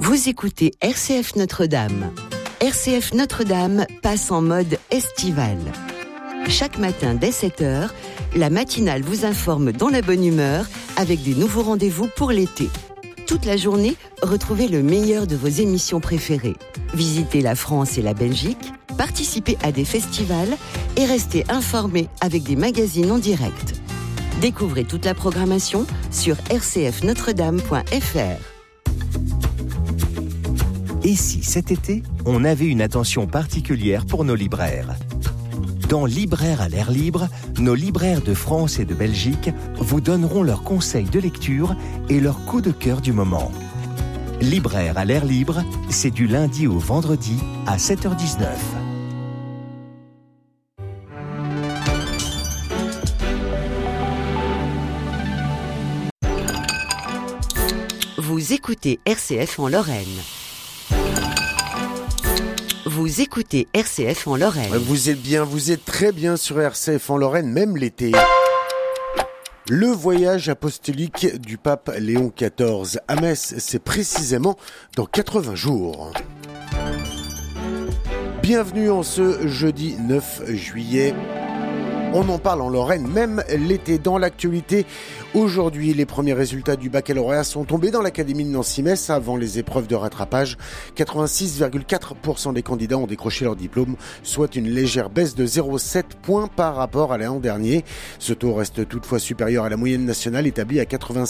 Vous écoutez RCF Notre-Dame. RCF Notre-Dame passe en mode estival. Chaque matin dès 7h, la matinale vous informe dans la bonne humeur avec des nouveaux rendez-vous pour l'été. Toute la journée, retrouvez le meilleur de vos émissions préférées. Visitez la France et la Belgique, participez à des festivals et restez informés avec des magazines en direct. Découvrez toute la programmation sur rcfnotredame.fr. Et si cet été, on avait une attention particulière pour nos libraires ? Dans Libraires à l'air libre, nos libraires de France et de Belgique vous donneront leurs conseils de lecture et leurs coups de cœur du moment. Libraires à l'air libre, c'est du lundi au vendredi à 7h19. Vous écoutez RCF en Lorraine. Vous écoutez RCF en Lorraine. Vous êtes très bien sur RCF en Lorraine, même l'été. Le voyage apostolique du pape Léon XIV à Metz, c'est précisément dans 80 jours. Bienvenue en ce jeudi 9 juillet. On en parle en Lorraine, même l'été. Dans l'actualité, aujourd'hui, les premiers résultats du baccalauréat sont tombés dans l'académie de Nancy-Metz avant les épreuves de rattrapage. 86,4% des candidats ont décroché leur diplôme, soit une légère baisse de 0,7 points par rapport à l'an dernier. Ce taux reste toutefois supérieur à la moyenne nationale établie à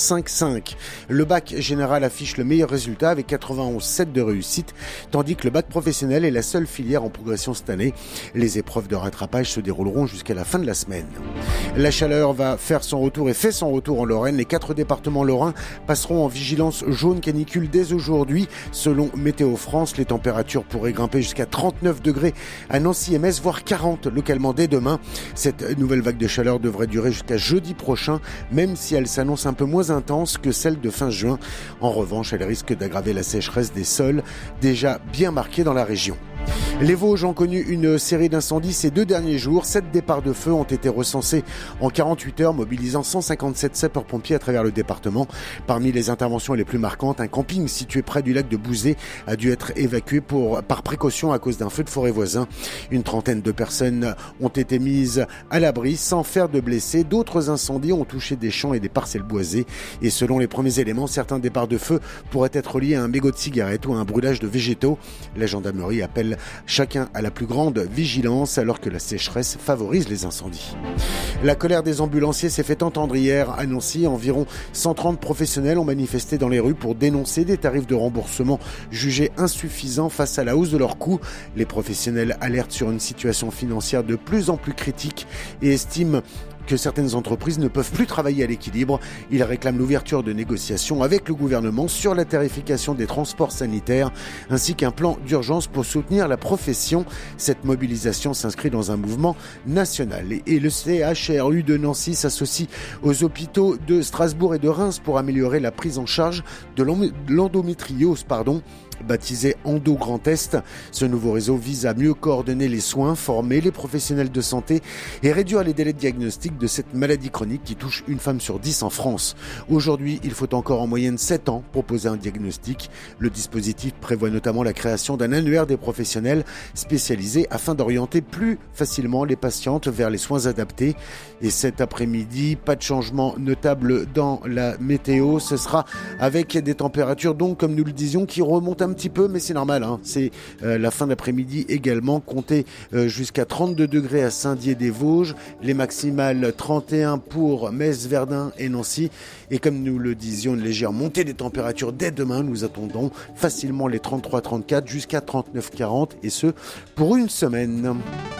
85,5. Le bac général affiche le meilleur résultat avec 91,7 de réussite, tandis que le bac professionnel est la seule filière en progression cette année. Les épreuves de rattrapage se dérouleront jusqu'à la fin de la semaine. La chaleur va faire son retour et fait son retour en Lorraine. Les 4 départements lorrains passeront en vigilance jaune canicule dès aujourd'hui. Selon Météo France, les températures pourraient grimper jusqu'à 39 degrés à Nancy et Metz, voire 40 localement dès demain. Cette nouvelle vague de chaleur devrait durer jusqu'à jeudi prochain, même si elle s'annonce un peu moins intense que celle de fin juin. En revanche, elle risque d'aggraver la sécheresse des sols, déjà bien marquée dans la région. Les Vosges ont connu une série d'incendies ces 2 derniers jours. 7 départs de feu ont été recensés en 48 heures, mobilisant 157 sapeurs-pompiers à travers le département. Parmi les interventions les plus marquantes, un camping situé près du lac de Bouzet a dû être évacué par précaution à cause d'un feu de forêt voisin. Une trentaine de personnes ont été mises à l'abri sans faire de blessés. D'autres incendies ont touché des champs et des parcelles boisées. Et selon les premiers éléments, certains départs de feu pourraient être liés à un mégot de cigarette ou à un brûlage de végétaux. La gendarmerie appelle chacun à la plus grande vigilance alors que la sécheresse favorise les incendies. La colère des ambulanciers s'est fait entendre hier à Nancy. Environ 130 professionnels ont manifesté dans les rues pour dénoncer des tarifs de remboursement jugés insuffisants face à la hausse de leurs coûts. Les professionnels alertent sur une situation financière de plus en plus critique et estiment que certaines entreprises ne peuvent plus travailler à l'équilibre. Ils réclament l'ouverture de négociations avec le gouvernement sur la tarification des transports sanitaires ainsi qu'un plan d'urgence pour soutenir la profession. Cette mobilisation s'inscrit dans un mouvement national. Et le CHRU de Nancy s'associe aux hôpitaux de Strasbourg et de Reims pour améliorer la prise en charge de l'endométriose, baptisé Endo Grand Est. Ce nouveau réseau vise à mieux coordonner les soins, former les professionnels de santé et réduire les délais de diagnostic de cette maladie chronique qui touche une femme sur 10 en France. Aujourd'hui, il faut encore en moyenne 7 ans pour poser un diagnostic. Le dispositif prévoit notamment la création d'un annuaire des professionnels spécialisés afin d'orienter plus facilement les patientes vers les soins adaptés. Et cet après-midi, pas de changement notable dans la météo. Ce sera avec des températures donc, comme nous le disions, qui remontent un petit peu, mais c'est normal, c'est la fin d'après-midi également, comptez jusqu'à 32 degrés à Saint-Dié-des-Vosges, les maximales 31 pour Metz, Verdun et Nancy, et comme nous le disions, une légère montée des températures dès demain. Nous attendons facilement les 33-34 jusqu'à 39-40, et ce pour une semaine.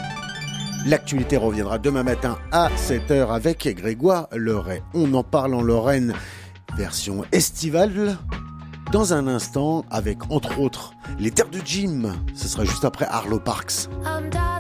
L'actualité reviendra demain matin à 7h avec Grégoire Leray. On en parle en Lorraine, version estivale. Dans un instant, avec entre autres les terres de Jim, ce sera juste après Arlo Parks.